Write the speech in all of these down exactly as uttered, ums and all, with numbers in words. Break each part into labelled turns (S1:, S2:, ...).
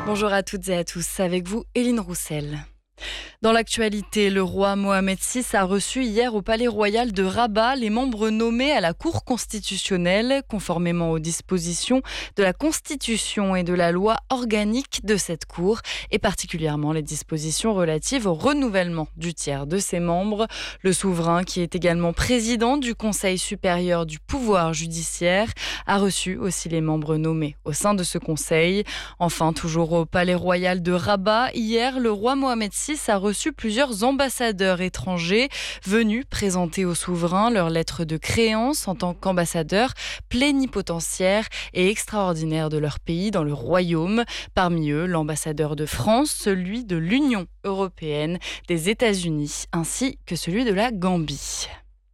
S1: Bonjour à toutes et à tous, avec vous Éline Roussel. Dans l'actualité, le roi Mohamed six a reçu hier au Palais Royal de Rabat les membres nommés à la Cour constitutionnelle, conformément aux dispositions de la Constitution et de la loi organique de cette Cour, et particulièrement les dispositions relatives au renouvellement du tiers de ses membres. Le souverain, qui est également président du Conseil supérieur du pouvoir judiciaire, a reçu aussi les membres nommés au sein de ce conseil. Enfin, toujours au Palais Royal de Rabat, hier, le roi Mohamed six a reçu plusieurs ambassadeurs étrangers venus présenter au souverain leur lettre de créance en tant qu'ambassadeurs plénipotentiaires et extraordinaires de leur pays dans le royaume. Parmi eux, l'ambassadeur de France, celui de l'Union européenne, des États-Unis, ainsi que celui de la Gambie.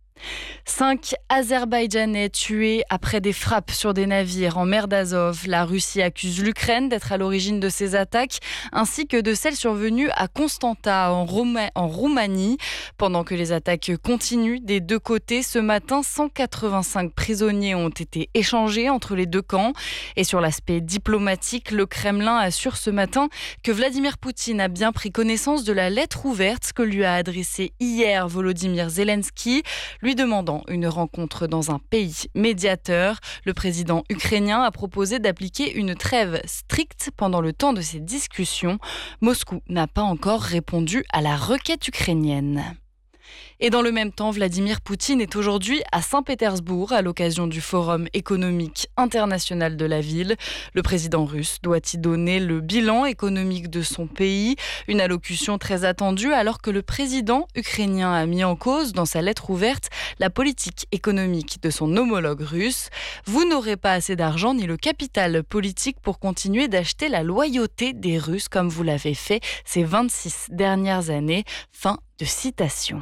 S1: Cinq Azerbaïdjanais tués après des frappes sur des navires en mer d'Azov. La Russie accuse l'Ukraine d'être à l'origine de ces attaques, ainsi que de celles survenues à Constanta, en, Rouma- en Roumanie. Pendant que les attaques continuent des deux côtés, ce matin, cent quatre-vingt-cinq prisonniers ont été échangés entre les deux camps. Et sur l'aspect diplomatique, le Kremlin assure ce matin que Vladimir Poutine a bien pris connaissance de la lettre ouverte que lui a adressée hier Volodymyr Zelensky, lui demandant une rencontre dans un pays médiateur. Le président ukrainien a proposé d'appliquer une trêve stricte pendant le temps de ces discussions. Moscou n'a pas encore répondu à la requête ukrainienne. Et dans le même temps, Vladimir Poutine est aujourd'hui à Saint-Pétersbourg à l'occasion du Forum économique international de la ville. Le président russe doit y donner le bilan économique de son pays, une allocution très attendue alors que le président ukrainien a mis en cause dans sa lettre ouverte la politique économique de son homologue russe. Vous n'aurez pas assez d'argent ni le capital politique pour continuer d'acheter la loyauté des Russes comme vous l'avez fait ces vingt-six dernières années. Fin de citation.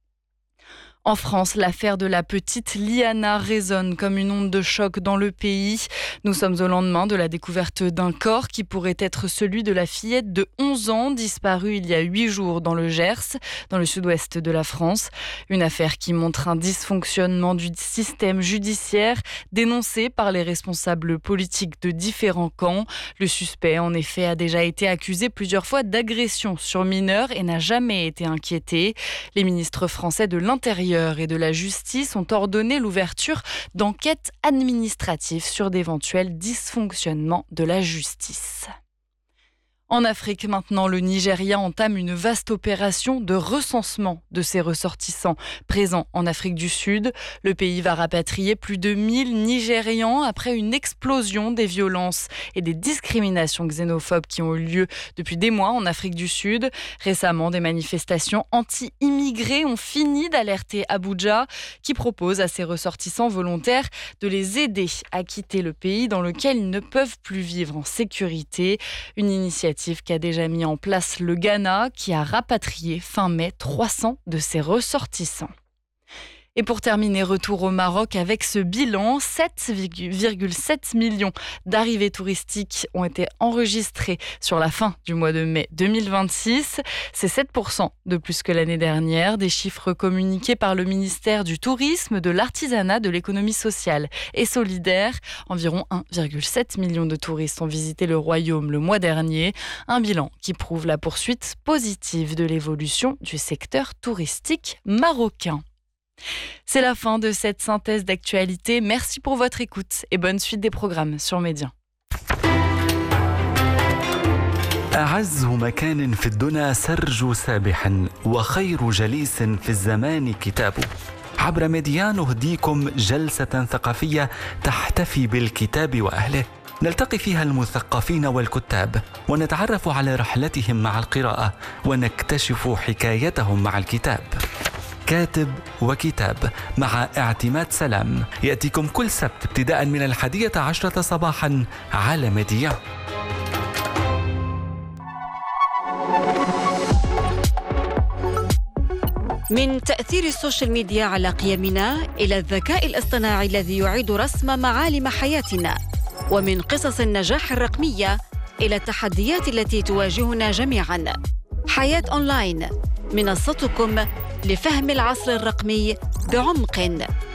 S1: En France, l'affaire de la petite Liana résonne comme une onde de choc dans le pays. Nous sommes au lendemain de la découverte d'un corps qui pourrait être celui de la fillette de onze ans disparue il y a huit jours dans le Gers, dans le sud-ouest de la France. Une affaire qui montre un dysfonctionnement du système judiciaire dénoncé par les responsables politiques de différents camps. Le suspect, en effet, a déjà été accusé plusieurs fois d'agression sur mineurs et n'a jamais été inquiété. Les ministres français de l'Intérieur et de la Justice ont ordonné l'ouverture d'enquêtes administratives sur d'éventuels dysfonctionnements de la justice. En Afrique, maintenant, le Nigeria entame une vaste opération de recensement de ses ressortissants présents en Afrique du Sud. Le pays va rapatrier plus de mille Nigérians après une explosion des violences et des discriminations xénophobes qui ont eu lieu depuis des mois en Afrique du Sud. Récemment, des manifestations anti-immigrés ont fini d'alerter Abuja, qui propose à ses ressortissants volontaires de les aider à quitter le pays dans lequel ils ne peuvent plus vivre en sécurité. Une initiative qu'a déjà mis en place le Ghana, qui a rapatrié fin mai trois cents de ses ressortissants. Et pour terminer, retour au Maroc avec ce bilan. sept virgule sept millions d'arrivées touristiques ont été enregistrées sur la fin du mois de mai deux mille vingt-six. C'est sept pour cent de plus que l'année dernière. Des chiffres communiqués par le ministère du Tourisme, de l'Artisanat, de l'Économie sociale et solidaire. Environ un virgule sept million de touristes ont visité le royaume le mois dernier. Un bilan qui prouve la poursuite positive de l'évolution du secteur touristique marocain. C'est la fin de cette synthèse d'actualité. Merci pour votre écoute et bonne suite des programmes sur Média.
S2: أعز مكان في الدنا سرج سابحا وخير جليس في الزمان كتابه. عبر ميديان نهديكم جلسة ثقافية تحتفي بالكتاب وأهله. نلتقي فيها المثقفين والكتاب ونتعرف على رحلتهم مع القراءة ونكتشف حكايتهم مع الكتاب. كاتب وكتاب مع اعتماد سلام يأتيكم كل سبت ابتداء من الحادية عشرة صباحا على ميديا.
S3: من تأثير السوشيال ميديا على قيمنا إلى الذكاء الاصطناعي الذي يعيد رسم معالم حياتنا، ومن قصص النجاح الرقمية إلى التحديات التي تواجهنا جميعاً. حياة أونلاين، منصتكم لفهم العصر الرقمي بعمق.